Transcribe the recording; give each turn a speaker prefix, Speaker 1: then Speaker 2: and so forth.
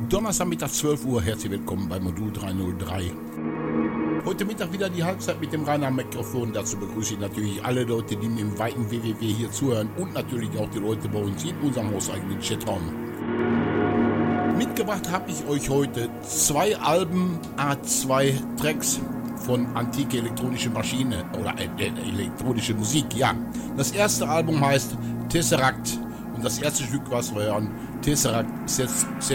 Speaker 1: Donnerstag Mittag 12 Uhr. Herzlich willkommen bei Modul 303. Heute Mittag wieder die Halbzeit mit dem Rainer Mikrofon. Dazu begrüße ich natürlich alle Leute, die mir im weiten WWW hier zuhören und natürlich auch die Leute bei uns in unserem hauseigenen Chatraum. Mitgebracht habe ich euch heute 2 Alben, A2 Tracks von antike elektronische Maschine oder elektronische Musik, ja. Das erste Album heißt Tesseract und das erste Stück, was wir hören, Tesseract Set